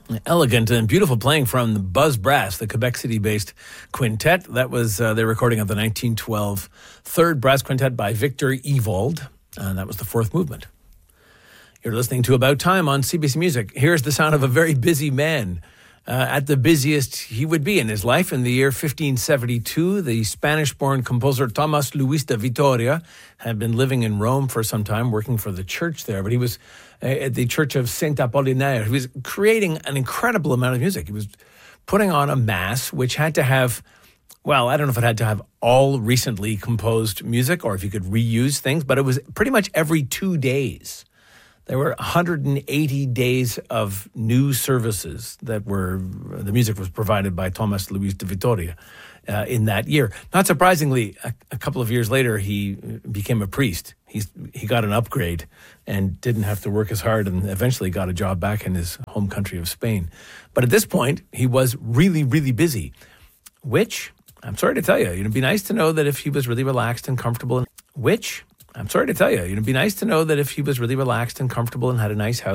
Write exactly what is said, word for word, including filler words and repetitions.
Elegant and beautiful playing from the Buzz Brass, the Quebec City-based quintet. That was uh, their recording of the nineteen twelve Third Brass Quintet by Victor Evold. And that was the fourth movement. You're listening to About Time on C B C Music. Here's the sound of a very busy man. Uh, at the busiest he would be in his life in the year fifteen seventy-two, the Spanish-born composer Tomas Luis de Vitoria had been living in Rome for some time, working for the church there. But he was uh, at the Church of Saint Apollinaire. He was creating an incredible amount of music. He was putting on a mass which had to have, well, I don't know if it had to have all recently composed music or if you could reuse things, but it was pretty much every two days. There were one hundred eighty days of new services that were, the music was provided by Tomas Luis de Vitoria uh, in that year. Not surprisingly, a, a couple of years later, he became a priest. He's, he got an upgrade and didn't have to work as hard and eventually got a job back in his home country of Spain. But at this point, he was really, really busy, which, I'm sorry to tell you, it'd be nice to know that if he was really relaxed and comfortable, which... I'm sorry to tell you, it'd be nice to know that if he was really relaxed and comfortable and had a nice house,